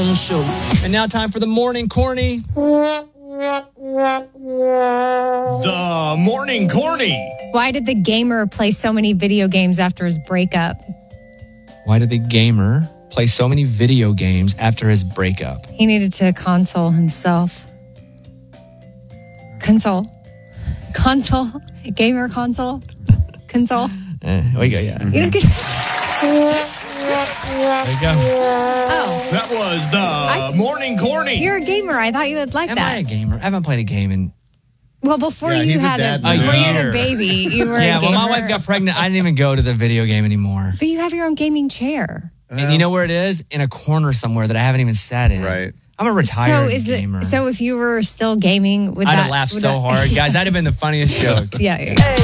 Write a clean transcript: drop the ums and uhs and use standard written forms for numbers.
Show. And now time for the morning corny. The morning corny. Why did the gamer play so many video games after his breakup? Why did the gamer play so many video games after his breakup? He needed to console himself. Console. Gamer console. Console. We go, yeah. You don't get... There you go. Oh. That was the morning corny. You're a gamer. I thought you would like Am that. I a gamer? I haven't played a game in... Well, before Yeah, you he's a had dad before now. you had a baby, you were a Yeah, gamer. well, my wife got pregnant. I didn't even go to the video game anymore. But you have your own gaming chair. And you know where it is? In a corner somewhere that I haven't even sat in. Right. I'm a retired gamer. gamer. So if you were still gaming, would I'd that... have laughed would so that- hard. Guys, that'd have been the funniest joke. Yeah.